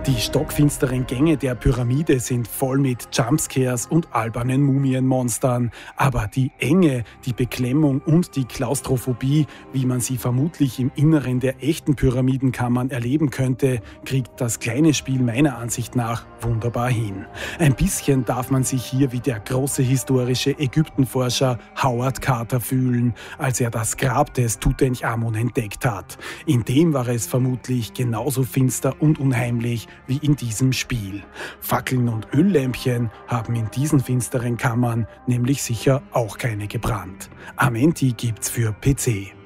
Die stockfinsteren Gänge der Pyramide sind voll mit Jumpscares und albernen Mumienmonstern. Aber die Enge, die Beklemmung und die Klaustrophobie, wie man sie vermutlich im Inneren der echten Pyramidenkammern erleben könnte, kriegt das kleine Spiel meiner Ansicht nach wunderbar hin. Ein bisschen darf man sich hier wie der große historische Ägyptenforscher Howard Carter fühlen, als er das Grab des Tutanchamun entdeckt hat. In dem war es vermutlich genauso finster und unheimlich wie in diesem Spiel. Fackeln und Öllämpchen haben in diesen finsteren Kammern nämlich sicher auch keine gebrannt. Amenti gibt's für PC.